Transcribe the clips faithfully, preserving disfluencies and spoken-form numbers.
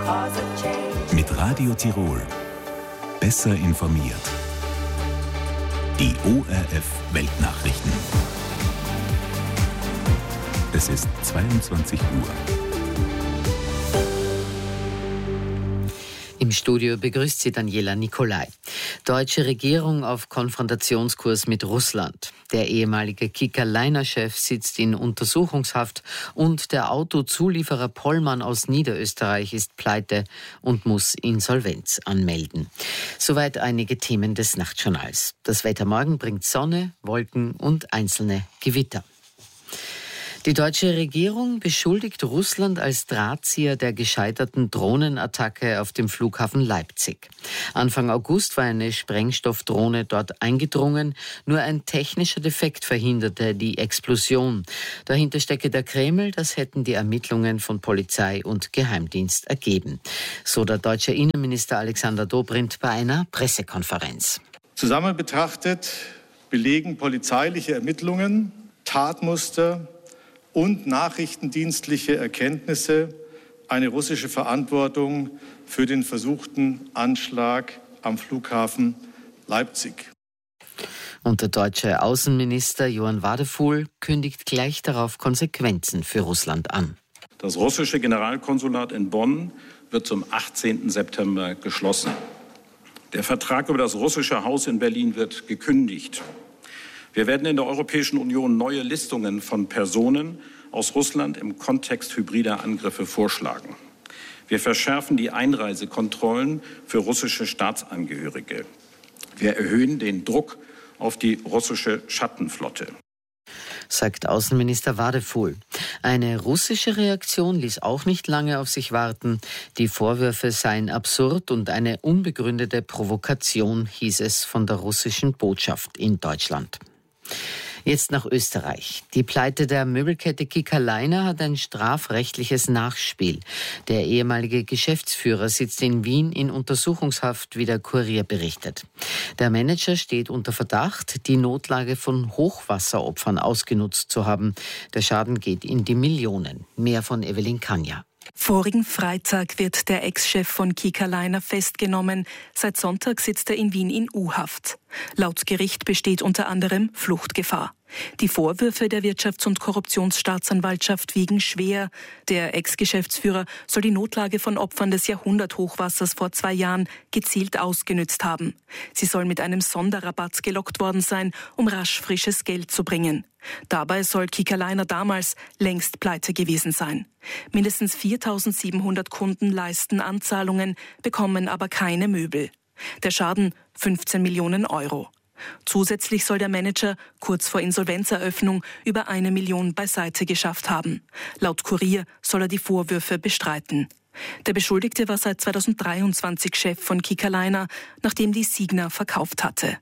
Mit Radio Tirol. Besser informiert. Die O R F Weltnachrichten. Es ist zweiundzwanzig Uhr. Im Studio begrüßt sie Daniela Nicolai. Deutsche Regierung auf Konfrontationskurs mit Russland. Der ehemalige Kicker-Liner-Chef sitzt in Untersuchungshaft und der Autozulieferer Pollmann aus Niederösterreich ist pleite und muss Insolvenz anmelden. Soweit einige Themen des Nachtjournals. Das Wetter morgen bringt Sonne, Wolken und einzelne Gewitter. Die deutsche Regierung beschuldigt Russland als Drahtzieher der gescheiterten Drohnenattacke auf dem Flughafen Leipzig. Anfang August war eine Sprengstoffdrohne dort eingedrungen. Nur ein technischer Defekt verhinderte die Explosion. Dahinter stecke der Kreml, das hätten die Ermittlungen von Polizei und Geheimdienst ergeben. So der deutsche Innenminister Alexander Dobrindt bei einer Pressekonferenz. Zusammen betrachtet belegen polizeiliche Ermittlungen, Tatmuster und nachrichtendienstliche Erkenntnisse eine russische Verantwortung für den versuchten Anschlag am Flughafen Leipzig. Und der deutsche Außenminister Johann Wadefuhl kündigt gleich darauf Konsequenzen für Russland an. Das russische Generalkonsulat in Bonn wird zum achtzehnten September geschlossen. Der Vertrag über das russische Haus in Berlin wird gekündigt. Wir werden in der Europäischen Union neue Listungen von Personen aus Russland im Kontext hybrider Angriffe vorschlagen. Wir verschärfen die Einreisekontrollen für russische Staatsangehörige. Wir erhöhen den Druck auf die russische Schattenflotte, sagt Außenminister Wadefuhl. Eine russische Reaktion ließ auch nicht lange auf sich warten. Die Vorwürfe seien absurd und eine unbegründete Provokation, hieß es von der russischen Botschaft in Deutschland. Jetzt nach Österreich. Die Pleite der Möbelkette Kicker-Liner hat ein strafrechtliches Nachspiel. Der ehemalige Geschäftsführer sitzt in Wien in Untersuchungshaft, wie der Kurier berichtet. Der Manager steht unter Verdacht, die Notlage von Hochwasseropfern ausgenutzt zu haben. Der Schaden geht in die Millionen. Mehr von Evelyn Kanja. Vorigen Freitag wird der Ex-Chef von Kicker-Liner festgenommen. Seit Sonntag sitzt er in Wien in U-Haft. Laut Gericht besteht unter anderem Fluchtgefahr. Die Vorwürfe der Wirtschafts- und Korruptionsstaatsanwaltschaft wiegen schwer. Der Ex-Geschäftsführer soll die Notlage von Opfern des Jahrhunderthochwassers vor zwei Jahren gezielt ausgenützt haben. Sie soll mit einem Sonderrabatt gelockt worden sein, um rasch frisches Geld zu bringen. Dabei soll Kicker-Liner damals längst pleite gewesen sein. Mindestens viertausendsiebenhundert Kunden leisten Anzahlungen, bekommen aber keine Möbel. Der Schaden fünfzehn Millionen Euro. Zusätzlich soll der Manager kurz vor Insolvenzeröffnung über eine Million beiseite geschafft haben. Laut Kurier soll er die Vorwürfe bestreiten. Der Beschuldigte war seit zweitausenddreiundzwanzig Chef von Kicker-Liner, nachdem die Signa verkauft hatte.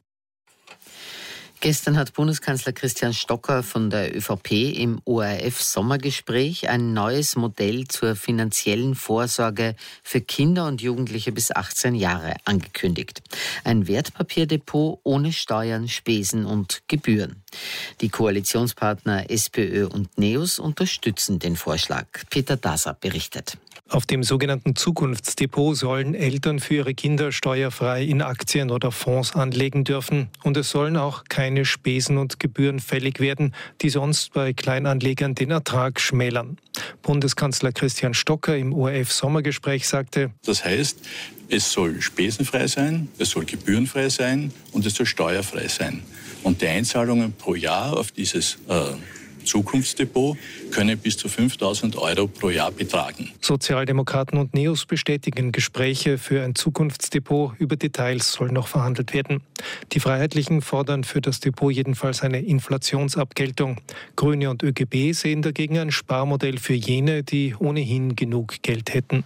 Gestern hat Bundeskanzler Christian Stocker von der ÖVP im O R F-Sommergespräch ein neues Modell zur finanziellen Vorsorge für Kinder und Jugendliche bis achtzehn Jahre angekündigt. Ein Wertpapierdepot ohne Steuern, Spesen und Gebühren. Die Koalitionspartner SPÖ und NEOS unterstützen den Vorschlag. Peter Daser berichtet. Auf dem sogenannten Zukunftsdepot sollen Eltern für ihre Kinder steuerfrei in Aktien oder Fonds anlegen dürfen. Und es sollen auch keine Spesen und Gebühren fällig werden, die sonst bei Kleinanlegern den Ertrag schmälern. Bundeskanzler Christian Stocker im O R F-Sommergespräch sagte: Das heißt, es soll spesenfrei sein, es soll gebührenfrei sein und es soll steuerfrei sein. Und die Einzahlungen pro Jahr auf dieses äh, Zukunftsdepot können bis zu fünftausend Euro pro Jahr betragen. Sozialdemokraten und NEOS bestätigen Gespräche für ein Zukunftsdepot. Über Details soll noch verhandelt werden. Die Freiheitlichen fordern für das Depot jedenfalls eine Inflationsabgeltung. Grüne und ÖGB sehen dagegen ein Sparmodell für jene, die ohnehin genug Geld hätten.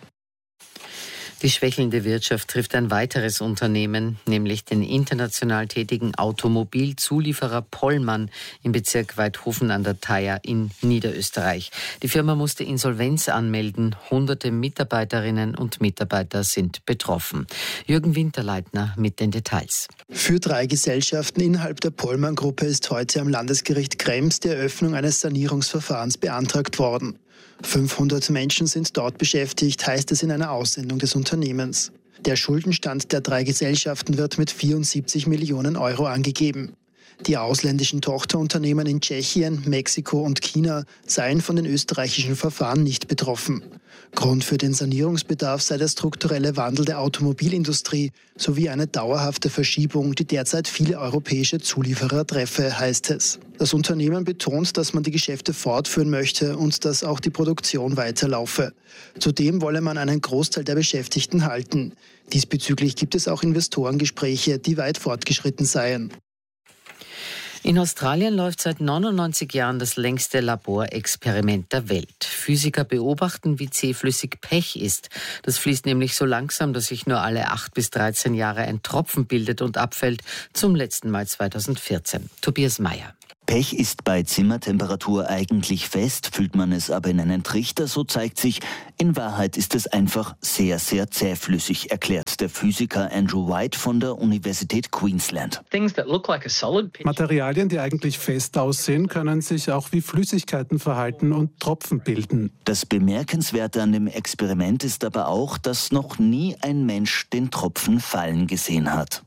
Die schwächelnde Wirtschaft trifft ein weiteres Unternehmen, nämlich den international tätigen Automobilzulieferer Pollmann im Bezirk Weidhofen an der Thaya in Niederösterreich. Die Firma musste Insolvenz anmelden. Hunderte Mitarbeiterinnen und Mitarbeiter sind betroffen. Jürgen Winterleitner mit den Details. Für drei Gesellschaften innerhalb der Pollmann-Gruppe ist heute am Landesgericht Krems die Eröffnung eines Sanierungsverfahrens beantragt worden. fünfhundert Menschen sind dort beschäftigt, heißt es in einer Aussendung des Unternehmens. Der Schuldenstand der drei Gesellschaften wird mit vierundsiebzig Millionen Euro angegeben. Die ausländischen Tochterunternehmen in Tschechien, Mexiko und China seien von den österreichischen Verfahren nicht betroffen. Grund für den Sanierungsbedarf sei der strukturelle Wandel der Automobilindustrie sowie eine dauerhafte Verschiebung, die derzeit viele europäische Zulieferer treffe, heißt es. Das Unternehmen betont, dass man die Geschäfte fortführen möchte und dass auch die Produktion weiterlaufe. Zudem wolle man einen Großteil der Beschäftigten halten. Diesbezüglich gibt es auch Investorengespräche, die weit fortgeschritten seien. In Australien läuft seit neunundneunzig Jahren das längste Laborexperiment der Welt. Physiker beobachten, wie zähflüssig Pech ist. Das fließt nämlich so langsam, dass sich nur alle acht bis dreizehn Jahre ein Tropfen bildet und abfällt, zum letzten Mal zweitausendvierzehn. Tobias Mayer. Pech ist bei Zimmertemperatur eigentlich fest, füllt man es aber in einen Trichter, so zeigt sich, in Wahrheit ist es einfach sehr, sehr zähflüssig, erklärt der Physiker Andrew White von der Universität Queensland. Materialien, die eigentlich fest aussehen, können sich auch wie Flüssigkeiten verhalten und Tropfen bilden. Das Bemerkenswerte an dem Experiment ist aber auch, dass noch nie ein Mensch den Tropfen fallen gesehen hat.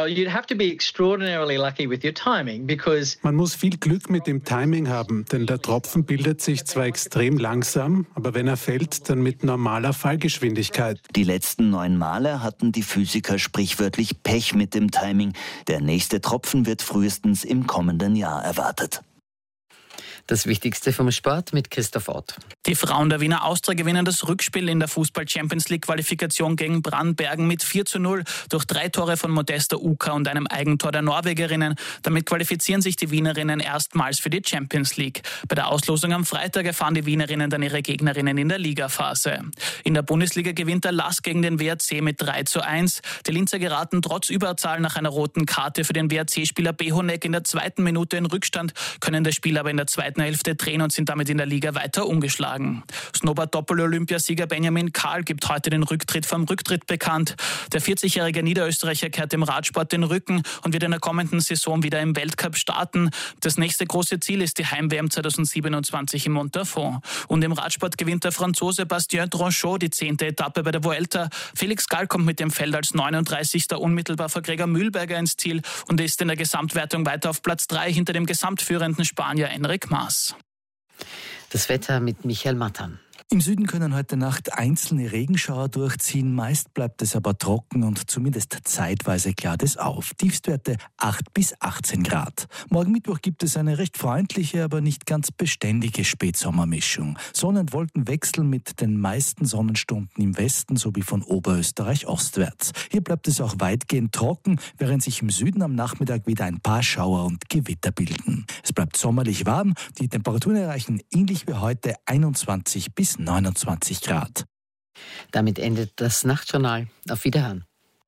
Man muss viel Glück mit dem Timing haben, denn der Tropfen bildet sich zwar extrem langsam, aber wenn er fällt, dann mit normaler Fallgeschwindigkeit. Die letzten neun Male hatten die Physiker sprichwörtlich Pech mit dem Timing. Der nächste Tropfen wird frühestens im kommenden Jahr erwartet. Das Wichtigste vom Sport mit Christoph Ott. Die Frauen der Wiener Austria gewinnen das Rückspiel in der Fußball-Champions-League-Qualifikation gegen Brandbergen mit vier zu null durch drei Tore von Modesta Uka und einem Eigentor der Norwegerinnen. Damit qualifizieren sich die Wienerinnen erstmals für die Champions League. Bei der Auslosung am Freitag erfahren die Wienerinnen dann ihre Gegnerinnen in der Ligaphase. In der Bundesliga gewinnt der L A S gegen den W R C mit drei zu eins. Die Linzer geraten trotz Überzahl nach einer roten Karte für den W R C-Spieler Behonek in der zweiten Minute in Rückstand, können das Spiel aber in der zweiten Hälfte drehen und sind damit in der Liga weiter ungeschlagen. Snowboard-Doppel-Olympiasieger Benjamin Kahl gibt heute den Rücktritt vom Rücktritt bekannt. Der vierzigjährige Niederösterreicher kehrt dem Radsport den Rücken und wird in der kommenden Saison wieder im Weltcup starten. Das nächste große Ziel ist die Heim-W M zweitausendsiebenundzwanzig in Montafon. Und im Radsport gewinnt der Franzose Bastien Dronchot die zehnte Etappe bei der Vuelta. Felix Gall kommt mit dem Feld als neununddreißigster unmittelbar vor Gregor Mühlberger ins Ziel und ist in der Gesamtwertung weiter auf Platz drei hinter dem gesamtführenden Spanier Enric Mas. Das Wetter mit Michael Mattan. Im Süden können heute Nacht einzelne Regenschauer durchziehen, meist bleibt es aber trocken und zumindest zeitweise klart es auf. Tiefstwerte acht bis achtzehn Grad. Morgen Mittwoch gibt es eine recht freundliche, aber nicht ganz beständige Spätsommermischung. Sonne- und Wolkenwechsel mit den meisten Sonnenstunden im Westen sowie von Oberösterreich ostwärts. Hier bleibt es auch weitgehend trocken, während sich im Süden am Nachmittag wieder ein paar Schauer und Gewitter bilden. Es bleibt sommerlich warm, die Temperaturen erreichen ähnlich wie heute einundzwanzig bis neunundzwanzig Grad. Damit endet das Nachtjournal. Auf Wiederhören.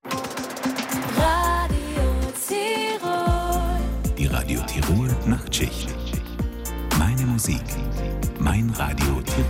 Radio Tirol. Die Radio Tirol Nachtschicht. Meine Musik. Mein Radio Tirol.